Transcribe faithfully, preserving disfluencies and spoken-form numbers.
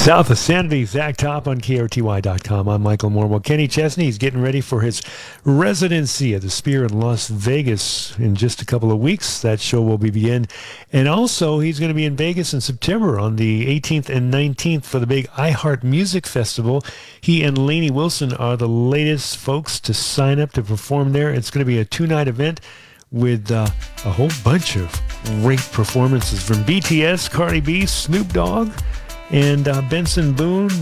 South of Sanity, Zach Top on K R T Y dot com. I'm Michael Moore. Well, Kenny Chesney is getting ready for his residency at the Sphere in Las Vegas in just a couple of weeks. That show will be begin. And also, he's going to be in Vegas in September on the eighteenth and nineteenth for the big iHeart Music Festival. He and Lainey Wilson are the latest folks to sign up to perform there. It's going to be a two-night event with uh, a whole bunch of great performances from B T S, Cardi B, Snoop Dogg, and uh, Benson Boone.